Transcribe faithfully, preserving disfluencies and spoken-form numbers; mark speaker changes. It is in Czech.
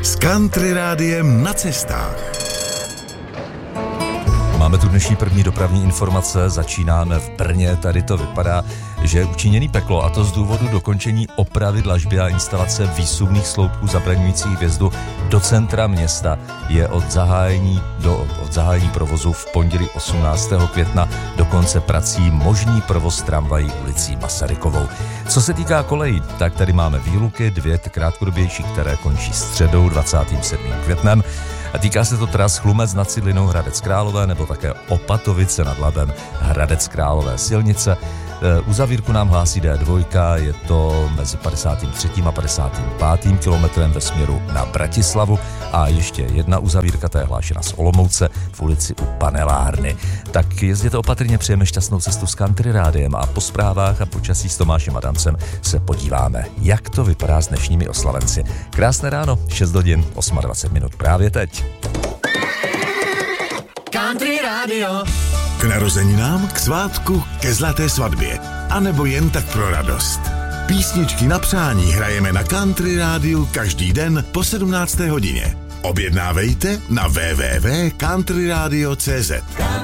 Speaker 1: s Country Rádiem na cestách.
Speaker 2: Máme tu dnešní první dopravní informace, začínáme v Brně, tady to vypadá, že je učiněný peklo, a to z důvodu dokončení opravy dlažby a instalace výsuvných sloupků zabraňujících vjezdu do centra města je od zahájení, do, od zahájení provozu v pondělí osmnáctého května do konce prací možný provoz tramvají ulicí Masarykovou. Co se týká kolejí, tak tady máme výluky, dvě krátkodobější, které končí středou dvacátým sedmým květnem. A týká se to tras Chlumec nad Cidlinou Hradec Králové nebo také Opatovice nad Labem Hradec Králové silnice. Uzavírku nám hlásí D dva, je to mezi padesátým třetím a padesátým pátým kilometrem ve směru na Bratislavu a ještě jedna uzavírka, ta je hlášena z Olomouce v ulici u Panelárny. Tak jezděte opatrně, přejeme šťastnou cestu s Country Rádiem a po zprávách a počasí s Tomášem Adamcem se podíváme, jak to vypadá s dnešními oslavenci. Krásné ráno, šest hodin, dvacet osm minut právě teď.
Speaker 1: Country Radio. K narozeninám, k svátku, ke zlaté svatbě. A nebo jen tak pro radost. Písničky na přání hrajeme na Country Rádiu každý den po sedmnácté hodině. Objednávejte na w w w tečka country radio tečka c z.